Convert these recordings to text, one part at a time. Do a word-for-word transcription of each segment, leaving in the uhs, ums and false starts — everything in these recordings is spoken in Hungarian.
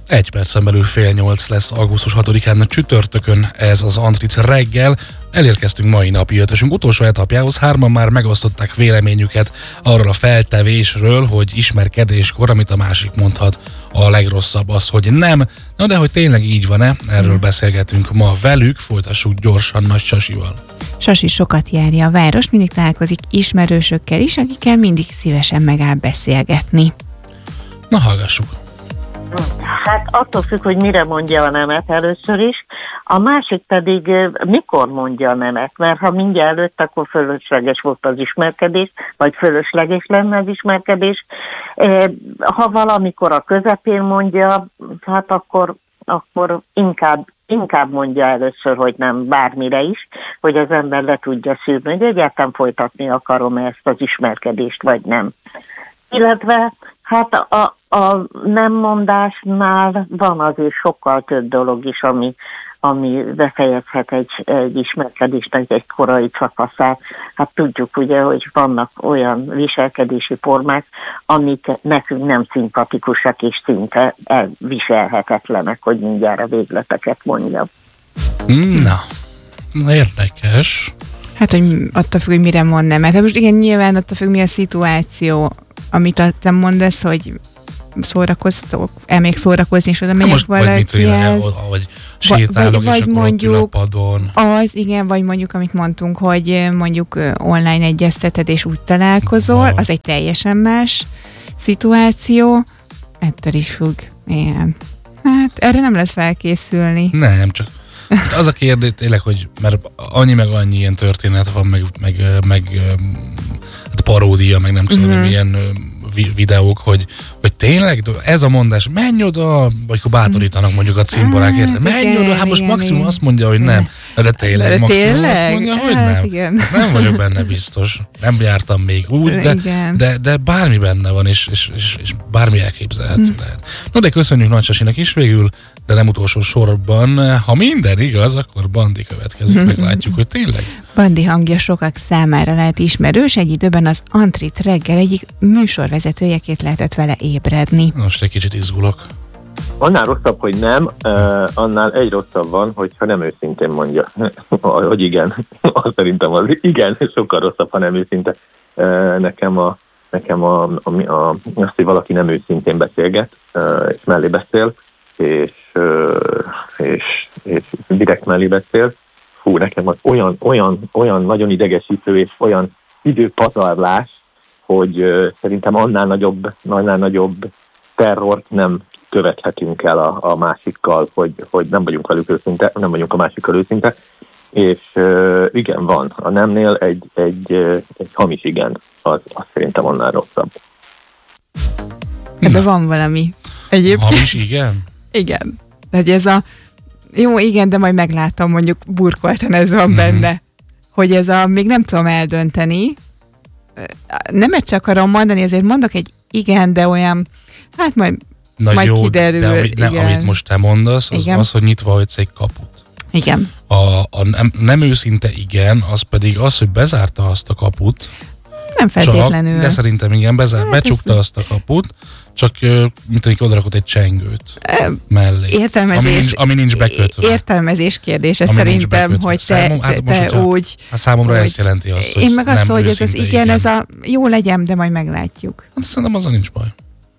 Egy percen belül fél nyolc lesz augusztus hatodikán csütörtökön, ez az Antrit reggel. Elérkeztünk mai napi ötösünk utolsó etapjához, hárman már megosztották véleményüket arról a feltevésről, hogy ismerkedéskor, amit a másik mondhat, a legrosszabb az, hogy nem. Na de hogy tényleg így van-e? Erről beszélgetünk ma velük, folytassuk gyorsan Nagy Sasival. Sasi sokat járja a város, mindig találkozik ismerősökkel is, akikkel mindig szívesen megáll beszélgetni. Na hallgassuk! Hát attól függ, hogy mire mondja a nemet először is, a másik pedig mikor mondja a nemet, mert ha mindjárt előtt, akkor fölösleges volt az ismerkedés, vagy fölösleges lenne az ismerkedés. Ha valamikor a közepén mondja, hát akkor, akkor inkább, inkább mondja először, hogy nem bármire is, hogy az ember le tudja szűrni, hogy egyáltalán folytatni akarom ezt az ismerkedést, vagy nem. Illetve hát a, a nem mondásnál van azért sokkal több dolog is, ami, ami befejezhet egy, egy ismerkedésnek egy korai szakaszát. Hát tudjuk ugye, hogy vannak olyan viselkedési formák, amik nekünk nem szimpatikusak és szinte elviselhetetlenek, hogy mindjárt a végleteket mondjam. Na, érdekes. Hát, hogy attól függ, hogy mire mond nem. Hát most igen, nyilván attól függ, mi a szituáció, amit te mondasz, hogy szórakoztok, elmegyek szórakozni, és oda megyek valakihez. Vagy sétálok, vagy, és akkor mondjuk, ott ül a padon. Az, igen, vagy mondjuk, amit mondtunk, hogy mondjuk online egyezteted, és úgy találkozol, az egy teljesen más szituáció. Ettől is függ. Igen. Hát erre nem lesz felkészülni. Nem, csak az a kérdés tényleg, hogy mert annyi meg annyi ilyen történet van, meg, meg, meg hát paródia, meg nem tudom, mm-hmm. milyen videók, hogy, hogy tényleg ez a mondás, menj oda, vagy akkor bátorítanak mondjuk a cimborák, érted? Menj oda, hát most igen, maximum igen. azt mondja, hogy nem. De tényleg de maximum tényleg? azt mondja, hogy hát nem. Igen. Nem vagyok benne biztos. Nem jártam még úgy, de, de, de bármi benne van, és, és, és, és bármi elképzelhető hm. lehet. No, de köszönjük Nagy Sasinak is végül, de nem utolsó sorban, ha minden igaz, akkor Bandi következik, meglátjuk, hogy tényleg. Bandi hangja sokak számára lehet ismerős, egy időben az Antrit reggel egyik műsorvezetőjeként lehetett vele ébredni. Most egy kicsit izgulok. Annál rosszabb, hogy nem, uh, annál egy rosszabb van, hogyha nem őszintén mondja, hogy igen. Azt szerintem az igen, sokkal rosszabb, ha nem őszinte. Uh, nekem a, nekem a, a, a, azt, hogy valaki nem őszintén beszélget, uh, és mellé beszél, és, uh, és, és direkt mellé beszél, fú, nekem az olyan, olyan, olyan nagyon idegesítő, és olyan időpazarlás, hogy uh, szerintem annál nagyobb, annál nagyobb terrort nem követhetünk el a, a másikkal, hogy, hogy nem vagyunk velük őszinte, nem vagyunk a másikkal őszinte, és uh, igen, van. A nemnél egy, egy, egy hamis igen, az, az szerintem annál rosszabb. Ebben van valami. Egyébként. Hamis igen? Igen. De ez a jó, igen, de majd meglátom, mondjuk burkoltan ez van mm. benne, hogy ez a, még nem tudom eldönteni, nem ezt csak akarom mondani, ezért mondok egy igen, de olyan, hát majd, Na majd jó, kiderül. De amit, nem, amit most te mondasz, az, az hogy nyitva hagysz egy kaput. Igen. A, a nem, nem őszinte igen, az pedig az, hogy bezárta azt a kaput. Nem feltétlenül. Csak, de szerintem igen, bezár, hát becsukta ez... azt a kaput, csak mint hogy odarakott egy csengőt e, mellé. Értelmezés, ami, nincs, ami nincs bekötve. Értelmezés kérdése ami szerintem, hogy te, Számom, hát te, most, te úgy... Hát számomra hogy, ezt jelenti azt, hogy én meg azt, hogy ez az igen, igen, ez a jó legyen, de majd meglátjuk. Hát szerintem azzal nincs baj.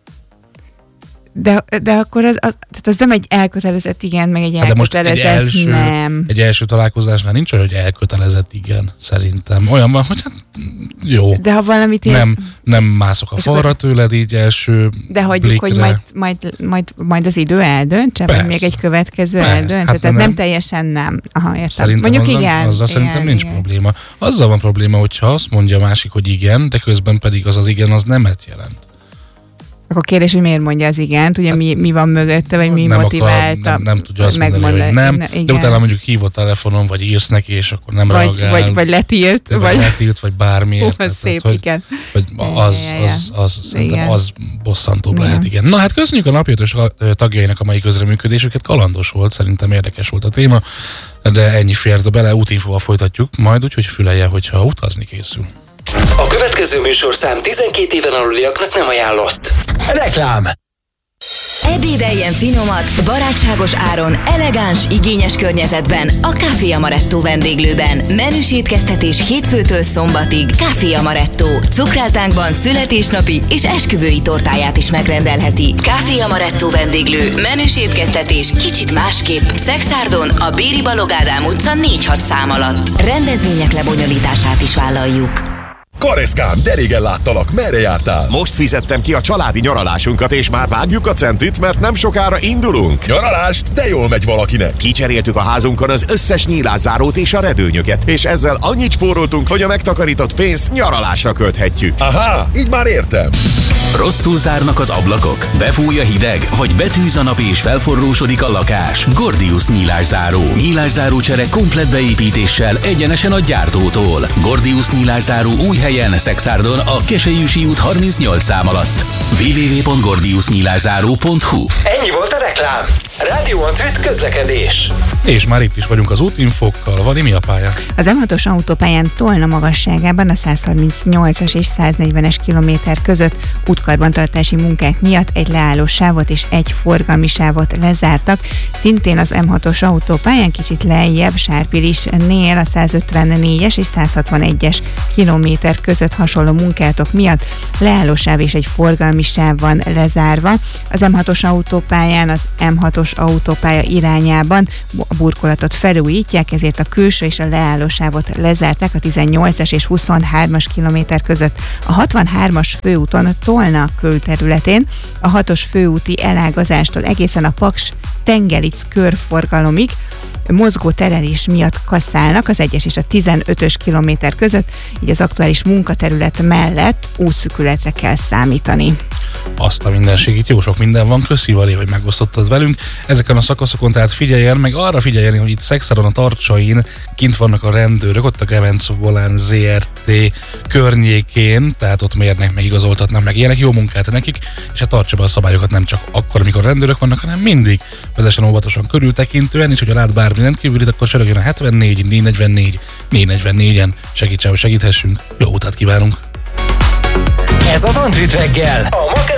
De, de akkor az, az, tehát az nem egy elkötelezett igen, meg egy hát elkötelezett egy első, nem. Egy első találkozásnál nincs olyan, hogy elkötelezett igen, szerintem. Olyan van, hogy hát jó. De ha valamit ér... nem, nem mászok a falra tőled így első de hagyjuk, hogy majd, majd, majd, majd az idő eldöntse, vagy még egy következő Persze. eldöntse. Hát tehát nem. nem teljesen nem. Aha, értem. Szerintem mondjuk azzal, igen. Azzal igen, szerintem nincs igen. probléma. Azzal van probléma, hogyha azt mondja a másik, hogy igen, de közben pedig az az igen, az nemet jelent. Akkor kérdés, hogy miért mondja az igent, ugye hát, mi, mi van mögötte, vagy mi nem motiválta. Akar, nem, nem tudja azt mondani, hogy nem, ne, de utána mondjuk hívott telefonon, vagy írsz neki, és akkor nem vagy, reagál. Vagy, vagy letilt. Vagy, vagy letilt, vagy bármiért. Ó, az szép, hogy, igen. Hogy az, az, az, szerintem az bosszantóbb igen. lehet, igen. Na hát köszönjük a napjötős tagjainak a mai közreműködésüket, kalandos volt, szerintem érdekes volt a téma, de ennyi fért bele, útinfóval folytatjuk majd, úgyhogy fülelje, hogyha utazni készül. A következő műsorszám tizenkét éven aluliaknak nem ajánlott. Reklám. Ebédeljen finomat, barátságos áron, elegáns, igényes környezetben a Café Amaretto vendéglőben. Menüs étkeztetés hétfőtől szombatig. Café Amaretto. Cukrászdánkban születésnapi és esküvői tortáját is megrendelheti. Café Amaretto vendéglő. Menüs étkeztetés kicsit másképp. Szexárdon a Béri Balogh Ádám utca négy hat szám alatt. Rendezvények lebonyolítását is vállaljuk. Kareszkám, de régen láttalak, merre jártál? Most fizettem ki a családi nyaralásunkat, és már vágjuk a centit, mert nem sokára indulunk. Nyaralást? De jól megy valakinek. Kicseréltük a házunkon az összes nyílászárót és a redőnyöket, és ezzel annyit spóroltunk, hogy a megtakarított pénzt nyaralásra költhetjük. Aha, így már értem. Rosszul zárnak az ablakok? Befúj a hideg? Vagy betűz a nap és felforrósodik a lakás? Gordius nyílászáró. Nyílászáró csere komplett beépítéssel egyenesen a gyártótól. Gordius nyílászáró új helyen, Szexárdon, a Keselyűsi út harmincnyolc szám alatt. double-u double-u double-u pont gordius nyílászáró pont hu. Ennyi volt a reklám. Rádió Antrit közlekedés. És már itt is vagyunk az útinfókkal. Vali, mi a pálya? Az em hatos autópályán Tolna magasságában a száz harmincnyolcas és száz negyvenes kilométer között útkarbantartási munkák miatt egy leállós sávot és egy forgalmi sávot lezártak. Szintén az em hatos autópályán kicsit lejjebb Sárpilisnél a száz ötvennégyes és száz hatvanegyes kilométer között hasonló munkátok miatt leállós sáv és egy forgalmi sáv van lezárva. Az em hatos autópályán az em hatos autópálya irányában a burkolatot felújítják, ezért a külső és a leállósávot lezárták a tizennyolcas és huszonhármas kilométer között. A hatvanhármas főúton Tolna külterületén a hatos főúti elágazástól egészen a Paks Tengelic körforgalomig mozgó terelés miatt kasszálnak az egyes és a tizenötös kilométer között, így az aktuális munkaterület mellett útszűkületre kell számítani. Azt a mindenség, itt jó sok minden van, köszi Vali, hogy megosztottad velünk. Ezeken a szakaszokon tehát figyeljen, meg arra figyeljen, hogy itt Szexárdon a Tarcsain kint vannak a rendőrök, ott a Gevenc Volán zé er té környékén, tehát ott mérnek, meg igazoltatnak, meg ilyenek, jó munkát nekik, és hát tartsa be a szabályokat nem csak akkor, amikor rendőrök vannak, hanem mindig. Vezessen óvatosan, körültekintően, és hogyha lát bármi rendkívülit, akkor csörögjön a hetvennégy négy negyvennégy négy negyvennégyen, segítsen, hogy segíthessünk. Jó utat kívánunk! Ez az Antrit reggel, a